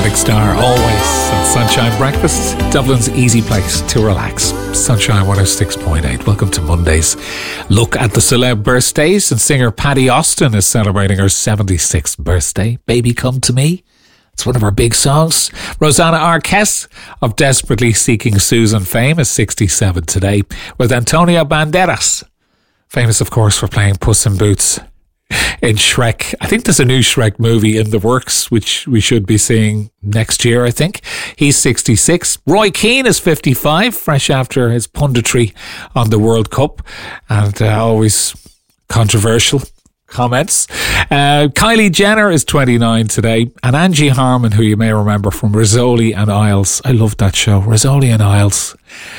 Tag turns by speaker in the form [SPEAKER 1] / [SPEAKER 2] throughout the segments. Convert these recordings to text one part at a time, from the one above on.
[SPEAKER 1] Celtic Star, always on Sunshine Breakfast, Dublin's easy place to relax. Sunshine 106.8. Welcome to Monday's look at the celeb birthdays. And singer Paddy Austin is celebrating her 76th birthday. Baby Come to Me. It's one of her big songs. Rosanna Arquette of Desperately Seeking Susan fame is 67 today, with Antonio Banderas, famous of course for playing Puss in Boots in Shrek. I think there's a new Shrek movie in the works, which we should be seeing next year, I think. He's 66. Roy Keane is 55, fresh after his punditry on the World Cup, and always controversial comments. Kylie Jenner is 29 today, and Angie Harmon, who you may remember from Rizzoli and Isles. I loved that show, Rizzoli and Isles.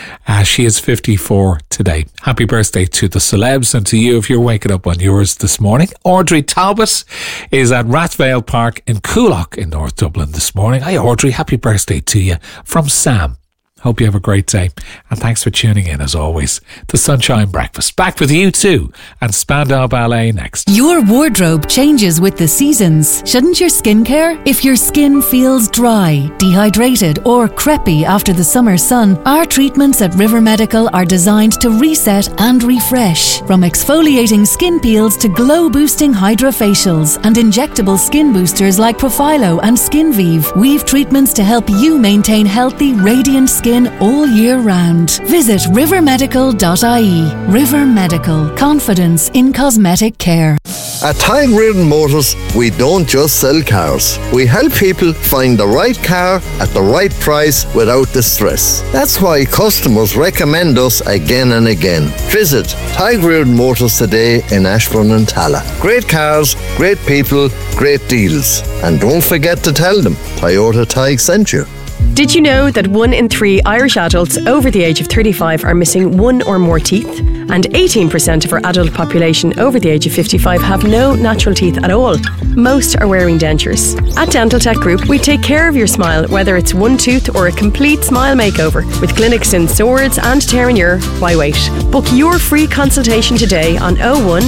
[SPEAKER 1] She is 54 today. Happy birthday to the celebs and to you if you're waking up on yours this morning. Audrey Talbot is at Rathvale Park in Coolock in North Dublin this morning. Hi Audrey, happy birthday to you from Sam. Hope you have a great day, and thanks for tuning in as always to Sunshine Breakfast. Back with you too, and Spandau Ballet next.
[SPEAKER 2] Your wardrobe changes with the seasons. Shouldn't your skincare? If your skin feels dry, dehydrated or crepey after the summer sun, our treatments at River Medical are designed to reset and refresh. From exfoliating skin peels to glow-boosting hydrofacials and injectable skin boosters like Profilo and Skinvive, we've treatments to help you maintain healthy, radiant skin all year round. Visit rivermedical.ie. River Medical. Confidence in cosmetic care.
[SPEAKER 3] At Tig Reardon Motors, we don't just sell cars. We help people find the right car at the right price without the stress. That's why customers recommend us again and again. Visit Tig Reardon Motors today in Ashbourne and Tala. Great cars, great people, great deals. And don't forget to tell them Toyota Tig sent you.
[SPEAKER 4] Did you know that 1 in 3 Irish adults over the age of 35 are missing one or more teeth? And 18% of our adult population over the age of 55 have no natural teeth at all. Most are wearing dentures. At Dental Tech Group, we take care of your smile, whether it's one tooth or a complete smile makeover. With clinics in Swords and Terenure, why wait? Book your free consultation today on 01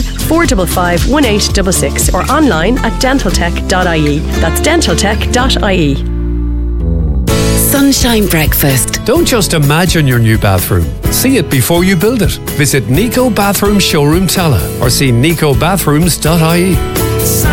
[SPEAKER 4] 455 1866 or online at dentaltech.ie. That's dentaltech.ie.
[SPEAKER 2] Sunshine Breakfast.
[SPEAKER 5] Don't just imagine your new bathroom. See it before you build it. Visit Nico Bathroom Showroom Tala or see nicobathrooms.ie.